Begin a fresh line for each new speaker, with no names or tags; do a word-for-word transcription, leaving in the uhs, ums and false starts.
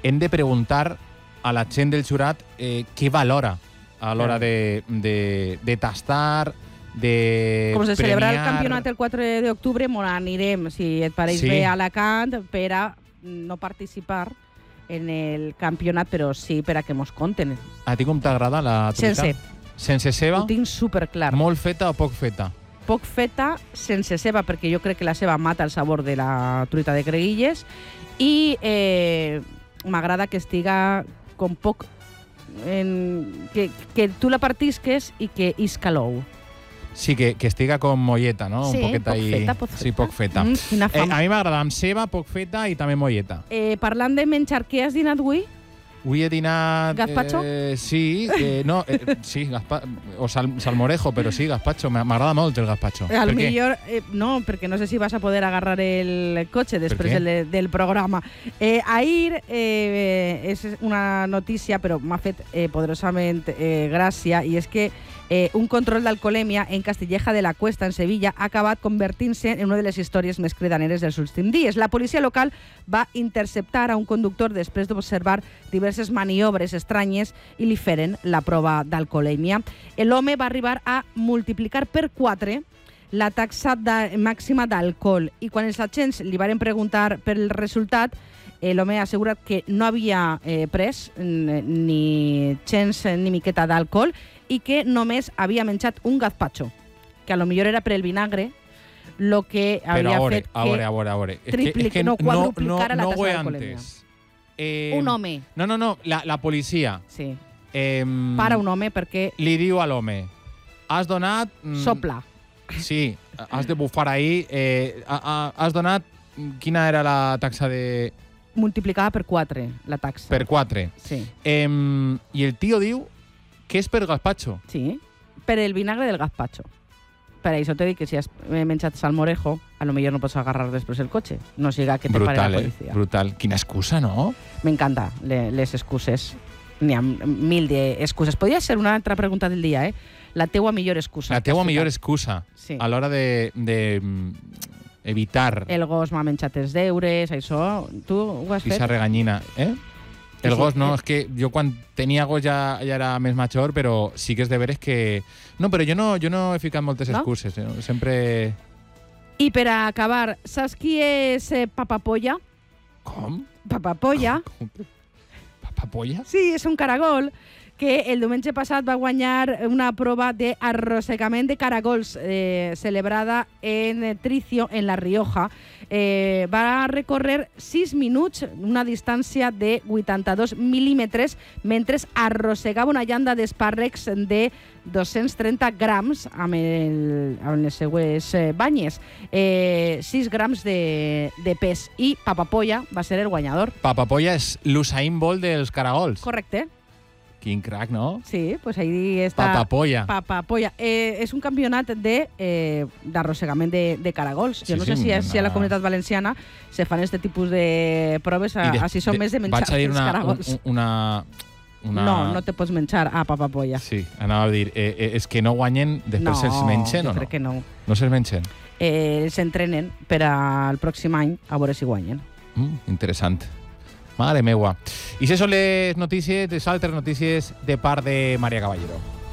hem de preguntar a la gent del jurat eh, què valora a l'hora de, de, de tastar, de
Com se
premiar...
celebra el campionat el quatre d'octubre, on anirem, si et pareix
Sí.
bé, a Alacant per a no participar en el campionat, però sí per a que mos conten.
A ti com t'agrada la truita?
Sense.
Sense ceba?
Ho tinc superclar.
Molt feta o poc feta?
Poc feta, sense ceba, perquè jo crec que la ceba mata el sabor de la truita de creguilles, i eh, m'agrada que estiga com poc... En, que, que tu la partisques i que isca l'ou.
Sí, que, que estiga com molleta, no?
Sí,
Un poquet
poc
ahí...
feta, poc feta.
Sí, poc feta.
Mm, quina
eh,
fam.
a mi m'agrada amb ceba, poc feta i també molleta.
Eh, parlant de menjar, què has dinat avui?
Avui he dinat...
Gazpacho?
Eh, sí, eh, no, eh, sí, gazpa, o sal, salmorejo, però sí, gazpacho. M'agrada molt el gazpacho.
A lo
Per què?
millor, eh, no, perquè no sé si vas a poder agarrar el cotxe després
què?
del, del programa. Eh, ahir eh, és una notícia, però m'ha fet eh, poderosament eh, gràcia, i és que eh, un control d'alcoholèmia en Castilleja de la Cuesta, en Sevilla, ha acabat convertint-se en una de les històries més cridaneres dels últims dies. La policia local va interceptar a un conductor després d'observar diverses maniobres estranyes i li feren la prova d'alcoholèmia. L'home va arribar a multiplicar per quatre la taxa de, màxima d'alcohol, i quan els agents li varen preguntar pel resultat, eh, l'home ha assegurat que no havia eh, pres ni gens ni miqueta d'alcohol i que només havia menjat un gazpacho, que a lo millor era per el vinagre, lo que havia
Però a veure,
fet
a veure, a veure, a veure. És que,
triplic-
és que
no
no,
quadruplicara
no,
la
no
tasa
ho he
d'alcoholèmia.
entès. Eh,
un home.
No, no, no, la, la policia
Sí.
eh,
Para un home perquè
li diu a l'home, has donat... mm,
sopla.
Sí, has de bufar ahí. Eh, ha- ha- has donat... Quina era la taxa de...
Multiplicada per quatre, la taxa.
Per quatre.
Sí.
Eh, I el tio diu que és per gazpacho.
Sí, per el vinagre del gazpacho. Per això t'he dit que si has menjat salmorejo, a lo millor no pots agarrar després el cotxe. No siga que te pare
Brutal,
la
eh?
policia.
Brutal. Quina excusa, no?
M'encanta le, les excuses. N'hi ha mil d'excuses. Podria ser una altra pregunta del dia, eh? La teua millor excusa.
La teua millor excusa
Sí.
a l'hora de, de mm, evitar
El gos m'ha menjat els deures, això... Tu ho has fet?
esa reganyina, eh? El
Sí,
gos, no,
eh.
és que jo quan tenia gos ja, ja era més major, però sí que és de veres que... No, però jo no, jo no he ficat moltes
No?
excuses. Eh? Sempre...
I per a acabar, saps qui és eh, Papapolla?
Com?
Papapolla?
Com que- Papapolla?
Sí, és un caragol que el diumenge passat va guanyar una prova d'arrossegament de caragols eh, celebrada en Tricio, en La Rioja. Eh, va recórrer sis minuts, una distància de vuitanta-dos mil·límetres, mentre arrossegava una llanda d'espàrrecs de dos-cents trenta grams amb, el, amb les seues eh, banyes. Eh, sis grams de, de pes. I Papapolla va ser el guanyador.
Papapolla és l'Usain Bolt dels caragols.
Correcte.
Quin crac, no?
Sí, pues ahí està...
Papapolla.
Papapolla. Eh, és un campionat de eh, d'arrossegament de, de caragols. Jo
Sí,
no
sí,
sé si, és, si a la
una-
comunitat valenciana se fan este tipus de proves, a,
I de-
així són
de-
més de menjar
Vaig a dir
els
una,
caragols.
un- una, una...
No, no te pots menjar a Papapolla.
Sí, anava a dir, eh, eh, és que no guanyen, després
no,
se'ls mengen
jo
o no?
crec que no.
No se'ls mengen?
Eh, S'entrenen per al pròxim any a veure si guanyen.
Mm, interessant. Mare meua. I això són les notícies, les altres notícies de part de Maria Caballero.